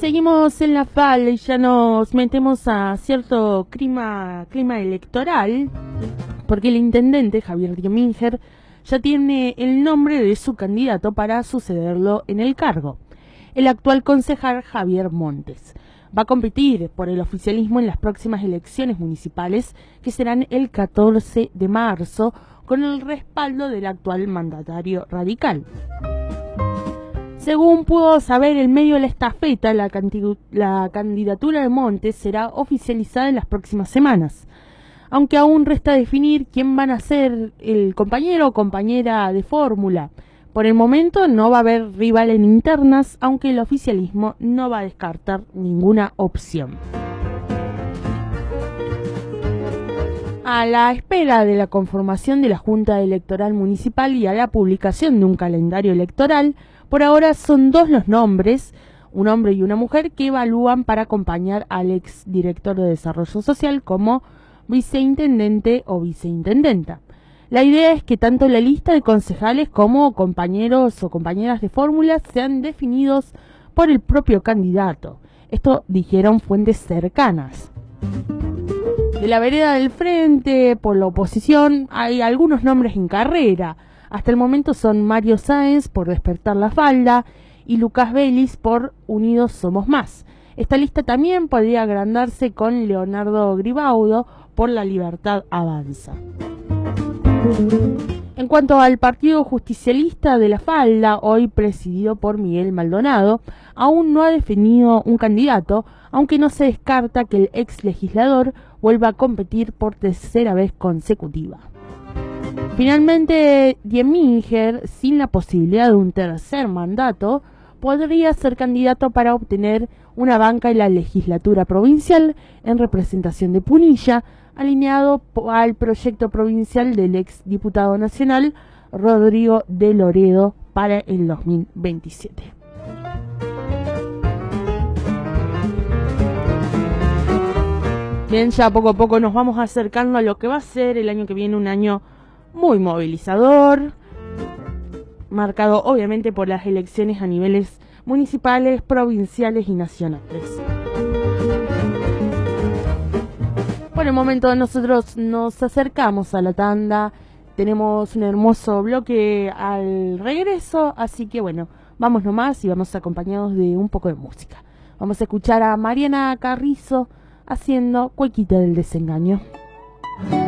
seguimos en la falda y ya nos metemos a cierto clima electoral, porque el intendente Javier Dieminger ya tiene el nombre de su candidato para sucederlo en el cargo. El actual concejal Javier Montes va a competir por el oficialismo en las próximas elecciones municipales, que serán el 14 de marzo, con el respaldo del actual mandatario radical. Según pudo saber el medio de la estafeta, la candidatura de Montes será oficializada en las próximas semanas, aunque aún resta definir quién van a ser el compañero o compañera de fórmula. Por el momento no va a haber rival en internas, aunque el oficialismo no va a descartar ninguna opción. A la espera de la conformación de la Junta Electoral Municipal y a la publicación de un calendario electoral, por ahora son dos los nombres, un hombre y una mujer, que evalúan para acompañar al exdirector de Desarrollo Social como viceintendente o viceintendenta. La idea es que tanto la lista de concejales como compañeros o compañeras de fórmula sean definidos por el propio candidato. Esto dijeron fuentes cercanas. De la vereda del frente, por la oposición, hay algunos nombres en carrera. Hasta el momento son Mario Sáenz por Despertar la Falda y Lucas Vélez por Unidos Somos Más. Esta lista también podría agrandarse con Leonardo Gribaudo por La Libertad Avanza. En cuanto al Partido Justicialista de la Falda, hoy presidido por Miguel Maldonado, aún no ha definido un candidato, aunque no se descarta que el ex legislador vuelva a competir por tercera vez consecutiva. Finalmente, Dieminger, sin la posibilidad de un tercer mandato, podría ser candidato para obtener una banca en la legislatura provincial en representación de Punilla, alineado al proyecto provincial del ex diputado nacional Rodrigo de Loredo para el 2027. Bien, ya poco a poco nos vamos acercando a lo que va a ser el año que viene, un año muy movilizador, marcado obviamente por las elecciones a niveles municipales, provinciales y nacionales. Por el momento nosotros nos acercamos a la tanda, tenemos un hermoso bloque al regreso, así que bueno, vamos nomás y vamos acompañados de un poco de música. Vamos a escuchar a Mariana Carrizo haciendo Cuequita del Desengaño.